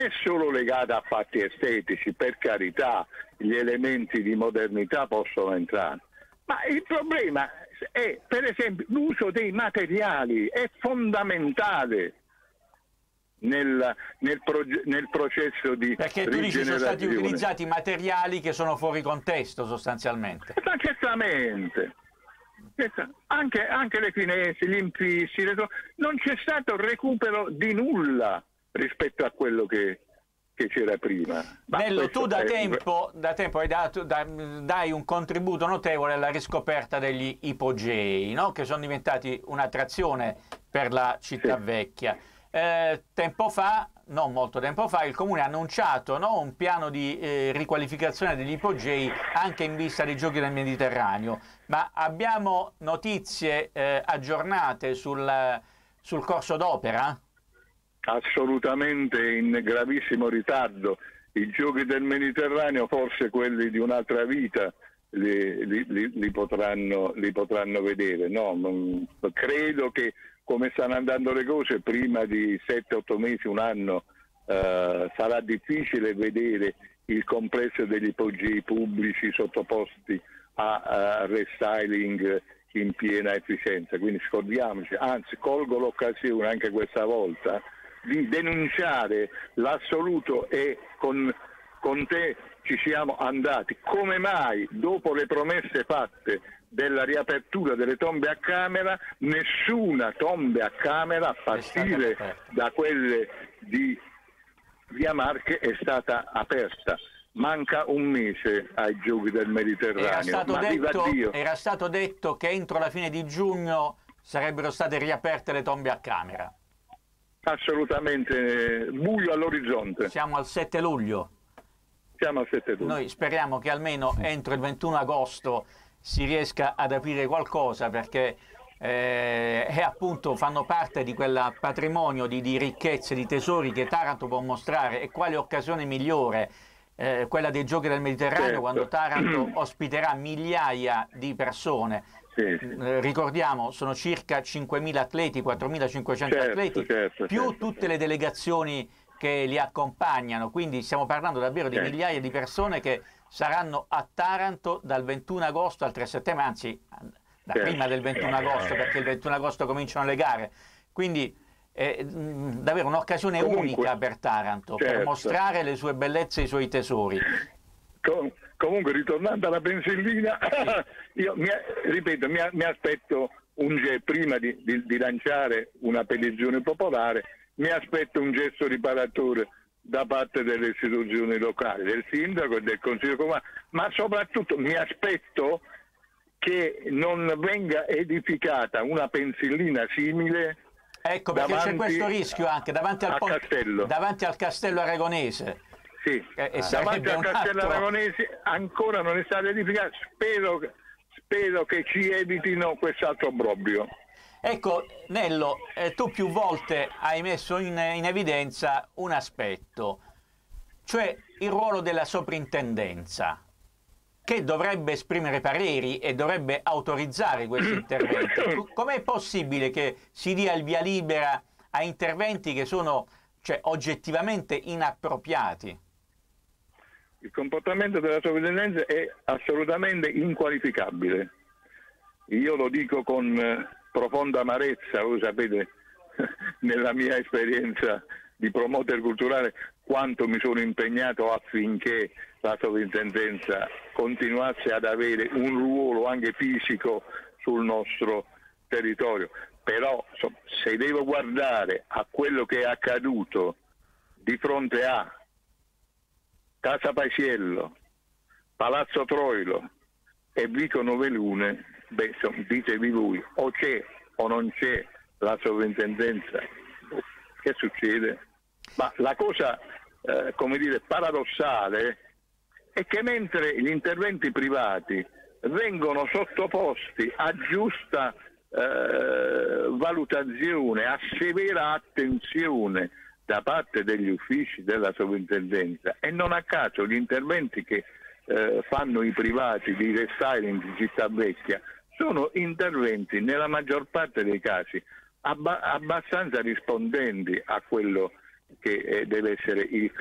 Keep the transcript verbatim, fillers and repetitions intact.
è solo legata a fatti estetici, per carità, gli elementi di modernità possono entrare, ma il problema è, per esempio, l'uso dei materiali, è fondamentale nel, nel, proge- nel processo di perché tu dici sono stati utilizzati materiali che sono fuori contesto sostanzialmente. Ma certamente, anche, anche le finestre, gli infissi, le... non c'è stato recupero di nulla rispetto a quello che, che c'era prima. Ma Nello, tu da è... tempo, da tempo hai dato, da, dai un contributo notevole alla riscoperta degli ipogei, no? Che sono diventati un'attrazione per la città sì. vecchia. Eh, tempo fa, non molto tempo fa, il Comune ha annunciato, no, un piano di eh, riqualificazione degli ipogei anche in vista dei Giochi del Mediterraneo, ma abbiamo notizie eh, aggiornate sul, sul corso d'opera? Assolutamente in gravissimo ritardo. I Giochi del Mediterraneo, forse quelli di un'altra vita, li, li, li, li, potranno, li potranno vedere. No, non, credo che come stanno andando le cose, prima di sette otto mesi, un anno, eh, sarà difficile vedere il complesso degli ipogei pubblici sottoposti a, a restyling in piena efficienza. Quindi scordiamoci, anzi colgo l'occasione anche questa volta di denunciare l'assoluto, e con, con te ci siamo andati. Come mai dopo le promesse fatte della riapertura delle tombe a camera, nessuna tomba a camera a partire da quelle di Via Marche è stata aperta? Manca un mese ai Giochi del Mediterraneo. Era stato, Ma detto, Dio. era stato detto che entro la fine di giugno sarebbero state riaperte le tombe a camera. Assolutamente, buio all'orizzonte. Siamo al sette luglio. Siamo al sette luglio. Noi speriamo che almeno entro il ventuno agosto si riesca ad aprire qualcosa, perché eh, è appunto fanno parte di quel patrimonio di, di ricchezze, di tesori che Taranto può mostrare. E quale occasione migliore eh, quella dei Giochi del Mediterraneo, certo, quando Taranto ospiterà migliaia di persone. Sì, sì. Eh, ricordiamo, sono circa cinquemila atleti, quattromilacinquecento certo, atleti, certo, più certo, tutte certo. le delegazioni che li accompagnano, quindi stiamo parlando davvero di certo. migliaia di persone che saranno a Taranto dal ventuno agosto al tre settembre, anzi da certo. prima del ventuno agosto, perché il ventuno agosto cominciano le gare, quindi è mh, davvero un'occasione Comunque, unica per Taranto, certo. per mostrare le sue bellezze e i suoi tesori. Com- comunque, ritornando alla pensillina, io mi, ripeto, mi, mi aspetto un ge- prima di, di, di lanciare una petizione popolare, mi aspetto un gesto riparatore da parte delle istituzioni locali, del sindaco e del consiglio comunale, ma soprattutto mi aspetto che non venga edificata una pensillina simile. Ecco, perché c'è questo rischio anche davanti al, ponte, castello. davanti al castello aragonese. Sì, e, e davanti al castello altro... aragonese ancora non è stato edificato. Spero, spero che ci evitino quest'altro obbrobrio. Ecco, Nello, eh, tu più volte hai messo in, in evidenza un aspetto, cioè il ruolo della soprintendenza, che dovrebbe esprimere pareri e dovrebbe autorizzare questi interventi. Com'è possibile che si dia il via libera a interventi che sono, cioè, oggettivamente inappropriati? Il comportamento della soprintendenza è assolutamente inqualificabile. Io lo dico con eh, profonda amarezza. Voi sapete, nella mia esperienza di promoter culturale, quanto mi sono impegnato affinché la sovrintendenza continuasse ad avere un ruolo anche fisico sul nostro territorio. Però insomma, se devo guardare a quello che è accaduto di fronte a Casa Paisiello, Palazzo Troilo e Vico Novelune, beh, insomma, ditevi voi, o c'è o non c'è la sovrintendenza. Che succede? Ma la cosa, eh, come dire, paradossale è che mentre gli interventi privati vengono sottoposti a giusta eh, valutazione, a severa attenzione da parte degli uffici della sovrintendenza, e non a caso gli interventi che eh, fanno i privati di restyling di città vecchia sono interventi nella maggior parte dei casi abba- abbastanza rispondenti a quello che eh, deve essere il